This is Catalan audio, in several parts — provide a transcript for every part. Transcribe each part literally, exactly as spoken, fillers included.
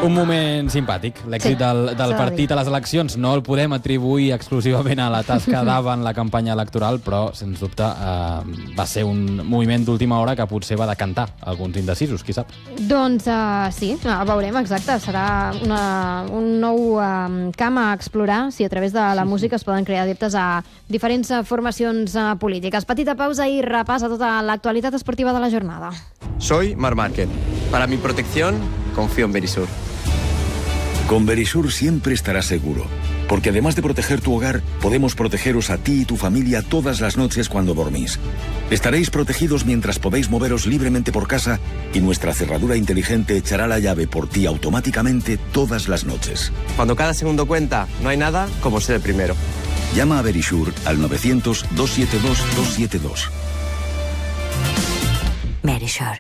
un moment simpàtic. L'èxit Sí, del, del s'ha de partit dir. a les eleccions no el podem atribuir exclusivament a la tasca d'Ava en la campanya electoral, però, sens dubte, eh, va ser un moviment d'última hora que potser va decantar alguns indecisos, qui sap. Doncs uh, sí, uh, veurem, exacte. Serà una, un nou uh, camp a explorar si a través de la música es poden crear adeptes a diferents uh, formacions uh, polítiques. Petita pausa i repàs a tota l'actualitat esportiva de la jornada. Soy Marc Márquez. Para mi protección, confío en Verisur. Con Verisur siempre estarás seguro, porque además de proteger tu hogar, podemos protegeros a ti y tu familia todas las noches cuando dormís. Estaréis protegidos mientras podéis moveros libremente por casa y nuestra cerradura inteligente echará la llave por ti automáticamente todas las noches. Cuando cada segundo cuenta, no hay nada como ser el primero. Llama a Verisur al novecientos, dos siete dos, dos siete dos. Verisur.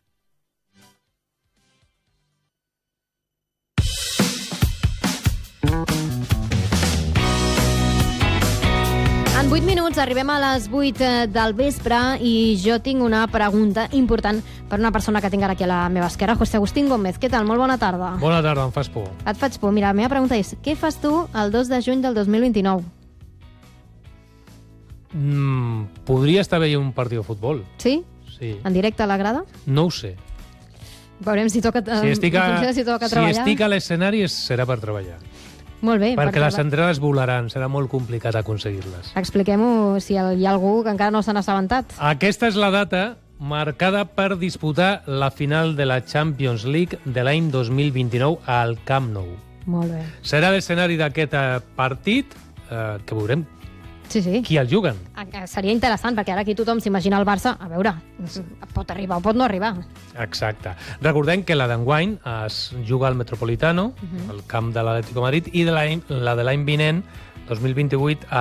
En vuit minuts arribem a les vuit del vespre i jo tinc una pregunta important per una persona que tinc ara aquí a la meva esquerra, José Agustín Gómez. Què tal? Molt bona tarda. Bona tarda, em fas por. Et faig por. Mira, la meva pregunta és, què fas tu el dos de juny del dos mil vint-i-nou? Mm, podria estar veient un partit de futbol. Sí? Sí. En directe a la grada? No ho sé. Veurem si toca, Si estic a, en funció de si toca si treballar. estic a l'escenari serà per treballar. Molt bé. Perquè per les treballar. entrades volaran, serà molt complicat aconseguir-les. Expliquem-ho si hi ha algú que encara no se n'ha assabentat. Aquesta és la data marcada per disputar la final de la Champions League de l'any dos mil vint-i-nou al Camp Nou. Molt bé. Serà l'escenari d'aquest eh, partit, eh, que veurem Sí, sí. qui el juguen. Eh, Seria interessant, perquè ara aquí tothom s'imagina el Barça. A veure, pot arribar o pot no arribar. Exacte. Recordem que la d'enguany es juga al Metropolitano, al camp de l'Atlético de Madrid, i de l'any- la de l'any vinent, dos mil vint-i-vuit,